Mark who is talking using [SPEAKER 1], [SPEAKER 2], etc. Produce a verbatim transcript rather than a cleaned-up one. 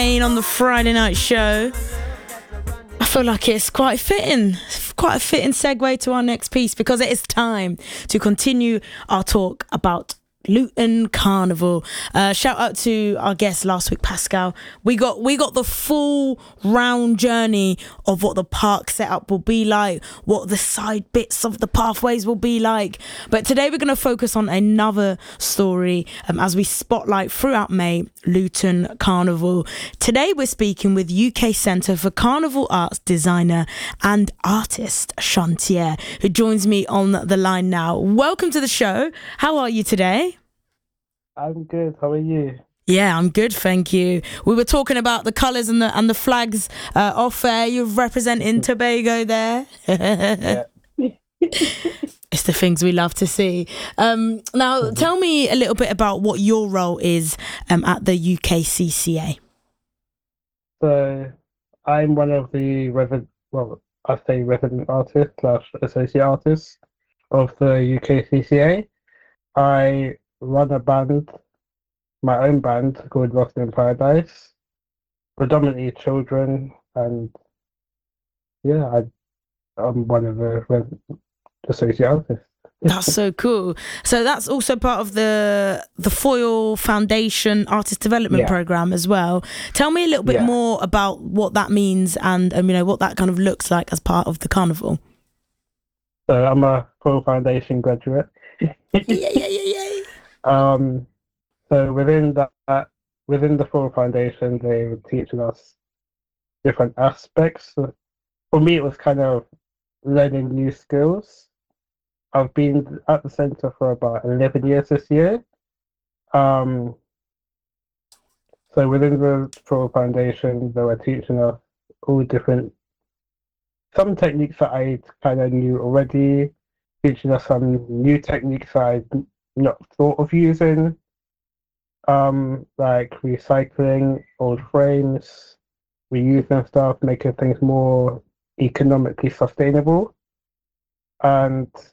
[SPEAKER 1] again on the Friday night show. I feel like it's quite fitting, quite a fitting segue to our next piece, because it is time to continue our talk about Luton Carnival. Uh, shout out to our guest last week, Pascal. We got we got the full round journey of what the park setup will be like, what the side bits of the pathways will be like. But today we're going to focus on another story um, as we spotlight throughout May Luton Carnival. Today we're speaking with U K Centre for Carnival Arts designer and artist Chantier, who joins me on the line now. Welcome to the show. How are you today?
[SPEAKER 2] I'm good. How are you?
[SPEAKER 1] Yeah, I'm good, thank you. We were talking about the colours and the and the flags uh, off air. You're representing Tobago there.
[SPEAKER 2] Yeah.
[SPEAKER 1] It's the things we love to see. Um, now, mm-hmm. Tell me a little bit about what your role is um, at the U K C C A.
[SPEAKER 2] So, I'm one of the resident, well, I say resident artists slash associate artists of the U K C C A. I run a band, my own band called Lost in Paradise, predominantly children, and yeah, I, I'm one of the res- associate artists.
[SPEAKER 1] That's so cool. So that's also part of the the Foyle Foundation Artist Development
[SPEAKER 2] yeah.
[SPEAKER 1] Program as well. Tell me a little bit
[SPEAKER 2] yeah.
[SPEAKER 1] more about what that means and um, you know what that kind of looks like as part of the carnival.
[SPEAKER 2] So I'm a Foyle Foundation graduate.
[SPEAKER 1] yeah, yeah, yeah, yeah.
[SPEAKER 2] Um, so within that, within the Foyle Foundation, they were teaching us different aspects. For me, it was kind of learning new skills. I've been at the centre for about eleven years this year. Um, so within the Foyle Foundation, they were teaching us all different, some techniques that I kind of knew already, teaching us some new techniques that I'd not thought of using, um, like recycling old frames, reusing stuff, making things more economically sustainable. And